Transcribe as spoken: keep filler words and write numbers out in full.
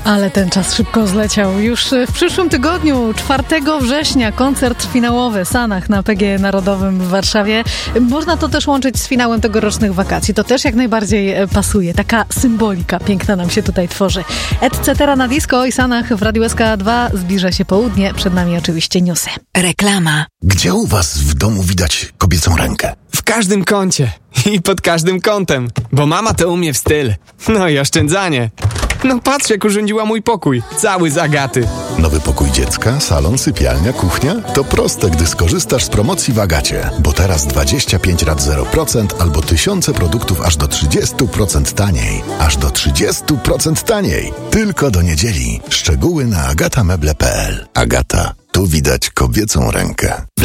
Ale ten czas szybko zleciał. Już w przyszłym tygodniu, czwartego września, koncert finałowy Sanach na P G Narodowym w Warszawie. Można to też łączyć z finałem tegorocznych wakacji. To też jak najbardziej pasuje. Taka symbolika piękna nam się tutaj tworzy. Et cetera na disco i Sanach w Radiu S K dwa. Zbliża się południe. Przed nami oczywiście newsy. Reklama. Gdzie u was w domu widać kobiecą rękę? W każdym kącie i pod każdym kątem, bo mama to umie w styl. No i oszczędzanie. No patrz, jak urządziła mój pokój. Cały z Agaty. Nowy pokój dziecka, salon, sypialnia, kuchnia? To proste, gdy skorzystasz z promocji w Agacie. Bo teraz dwadzieścia pięć rat zero procent albo tysiące produktów aż do trzydzieści procent taniej. Aż do trzydzieści procent taniej. Tylko do niedzieli. Szczegóły na agata meble kropka pe el. Agata. Tu widać kobiecą rękę.